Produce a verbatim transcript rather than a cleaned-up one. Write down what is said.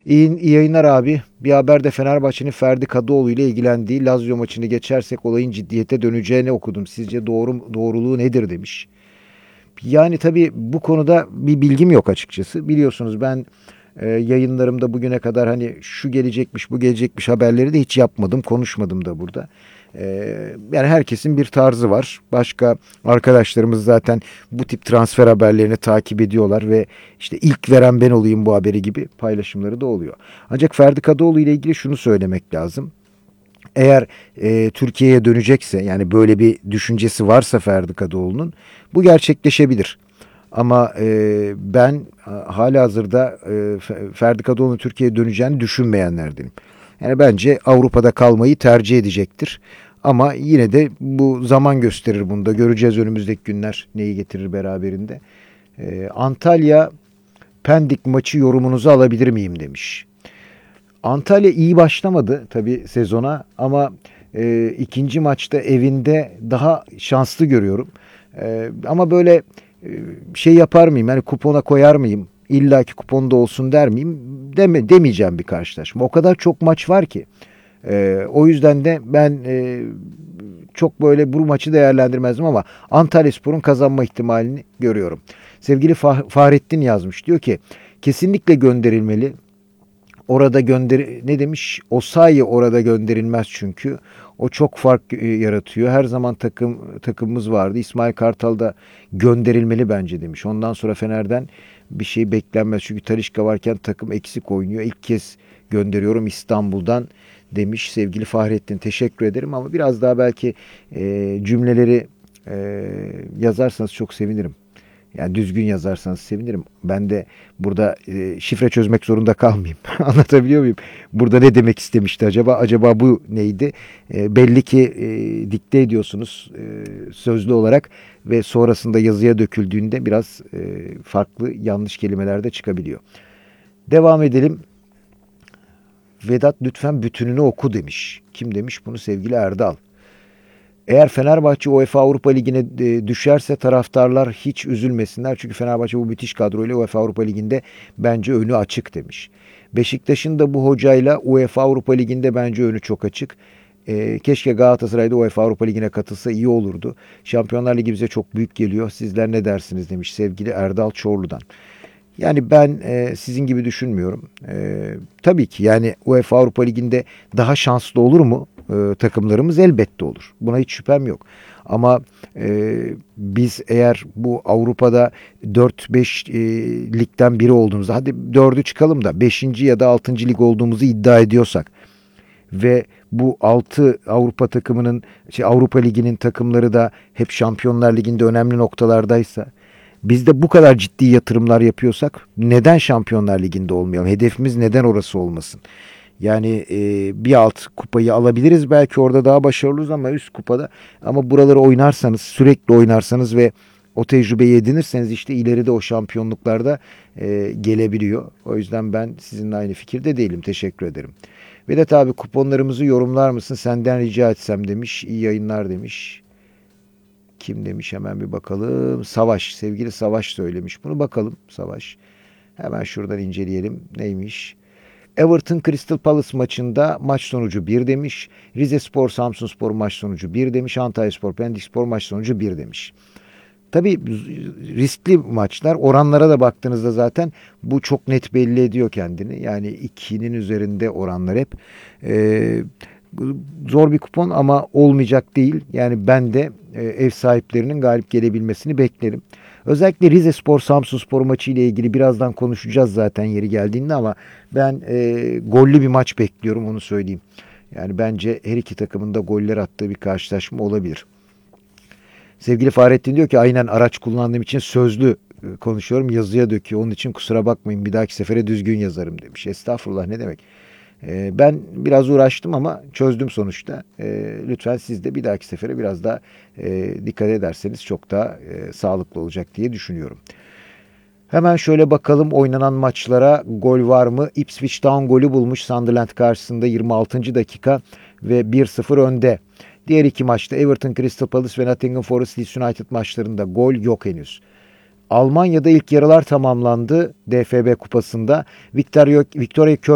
İyi, iyi yayınlar abi. Bir haber de Fenerbahçe'nin Ferdi Kadıoğlu ile ilgilendiği Lazio maçını geçersek olayın ciddiyete döneceğini okudum. Sizce doğru doğruluğu nedir demiş. Yani tabii bu konuda bir bilgim yok açıkçası. Biliyorsunuz ben e, yayınlarımda bugüne kadar hani şu gelecekmiş bu gelecekmiş haberleri de hiç yapmadım. Konuşmadım da burada. E, Yani herkesin bir tarzı var. Başka arkadaşlarımız zaten bu tip transfer haberlerini takip ediyorlar ve işte ilk veren ben olayım bu haberi gibi paylaşımları da oluyor. Ancak Ferdi Kadıoğlu ile ilgili şunu söylemek lazım. Eğer e, Türkiye'ye dönecekse yani böyle bir düşüncesi varsa Ferdi Kadıoğlu'nun bu gerçekleşebilir. Ama e, ben halihazırda e, Ferdi Kadıoğlu'nun Türkiye'ye döneceğini düşünmeyenlerdenim. Yani bence Avrupa'da kalmayı tercih edecektir. Ama yine de bu zaman gösterir bunu da. Göreceğiz önümüzdeki günler neyi getirir beraberinde. E, Antalya Pendik maçı yorumunuzu alabilir miyim demiş. Antalya iyi başlamadı tabii sezona ama e, ikinci maçta evinde daha şanslı görüyorum. E, ama böyle e, şey yapar mıyım? Yani kupona koyar mıyım? İlla ki kuponda olsun der miyim? Deme, demeyeceğim bir karşılaşma. O kadar çok maç var ki. E, o yüzden de ben e, çok böyle bu maçı değerlendirmezdim ama Antalyaspor'un kazanma ihtimalini görüyorum. Sevgili Fah- Fahrettin yazmış. Diyor ki kesinlikle gönderilmeli. Orada gönder ne demiş? Osayi orada gönderilmez çünkü. O çok fark e, yaratıyor. Her zaman takım takımımız vardı. İsmail Kartal da gönderilmeli bence demiş. Ondan sonra Fener'den bir şey beklenmez. Çünkü Talisca varken takım eksik oynuyor. İlk kez gönderiyorum İstanbul'dan demiş sevgili Fahrettin. Teşekkür ederim ama biraz daha belki e, cümleleri e, yazarsanız çok sevinirim. Yani düzgün yazarsanız sevinirim. Ben de burada e, şifre çözmek zorunda kalmayayım. Anlatabiliyor muyum? Burada ne demek istemişti acaba? Acaba bu neydi? E, belli ki e, dikte ediyorsunuz e, sözlü olarak ve sonrasında yazıya döküldüğünde biraz e, farklı yanlış kelimeler de çıkabiliyor. Devam edelim. Vedat lütfen bütününü oku demiş. Kim demiş bunu? Sevgili Erdal. Eğer Fenerbahçe UEFA Avrupa Ligi'ne e, düşerse taraftarlar hiç üzülmesinler. Çünkü Fenerbahçe bu müthiş kadroyla UEFA Avrupa Ligi'nde bence önü açık demiş. Beşiktaş'ın da bu hocayla UEFA Avrupa Ligi'nde bence önü çok açık. E, keşke Galatasaray'da UEFA Avrupa Ligi'ne katılsa iyi olurdu. Şampiyonlar Ligi bize çok büyük geliyor. Sizler ne dersiniz demiş sevgili Erdal Çorlu'dan. Yani ben e, sizin gibi düşünmüyorum. E, tabii ki yani UEFA Avrupa Ligi'nde daha şanslı olur mu? E, takımlarımız elbette olur. Buna hiç şüphem yok. Ama e, biz eğer bu Avrupa'da dört beş e, ligden biri olduğumuzda hadi dördü çıkalım da beşinci ya da altıncı lig olduğumuzu iddia ediyorsak ve bu altı Avrupa takımının şey Avrupa Ligi'nin takımları da hep Şampiyonlar Ligi'nde önemli noktalardaysa biz de bu kadar ciddi yatırımlar yapıyorsak neden Şampiyonlar Ligi'nde olmayalım? Hedefimiz neden orası olmasın? Yani e, bir alt kupayı alabiliriz belki orada daha başarılıyız ama üst kupada ama buraları oynarsanız sürekli oynarsanız ve o tecrübeyi edinirseniz işte ileride o şampiyonluklarda e, gelebiliyor. O yüzden ben sizinle aynı fikirde değilim. Teşekkür ederim. Vedat abi kuponlarımızı yorumlar mısın? Senden rica etsem demiş. İyi yayınlar demiş. Kim demiş hemen bir bakalım. Savaş, sevgili Savaş söylemiş. Bunu bakalım Savaş. Hemen şuradan inceleyelim. Neymiş? Everton Crystal Palace maçında maç sonucu bir demiş. Rizespor Samsunspor maç sonucu bir demiş. Antalyaspor Pendikspor maç sonucu bir demiş. Tabii riskli maçlar. Oranlara da baktığınızda zaten bu çok net belli ediyor kendini. Yani ikinin üzerinde oranlar hep. Ee, Zor bir kupon ama olmayacak değil. Yani ben de e, ev sahiplerinin galip gelebilmesini beklerim. Özellikle Rizespor Samsunspor maçı ile ilgili birazdan konuşacağız zaten yeri geldiğinde ama ben e, gollü bir maç bekliyorum onu söyleyeyim. Yani bence her iki takımın da goller attığı bir karşılaşma olabilir. Sevgili Fahrettin diyor ki aynen araç kullandığım için sözlü e, konuşuyorum yazıya döküyor. Onun için kusura bakmayın bir dahaki sefere düzgün yazarım demiş. Estağfurullah ne demek. E, ben biraz uğraştım ama çözdüm sonuçta. E, lütfen siz de bir dahaki sefere biraz daha e, dikkat ederseniz çok daha e, sağlıklı olacak diye düşünüyorum. Hemen şöyle bakalım oynanan maçlara gol var mı? Ipswich Town golü bulmuş Sunderland karşısında yirmi altıncı dakika ve bir sıfır önde. Diğer iki maçta Everton Crystal Palace ve Nottingham Forest Leeds United maçlarında gol yok henüz. Almanya'da ilk yarılar tamamlandı D F B Kupası'nda. Victoria, Victoria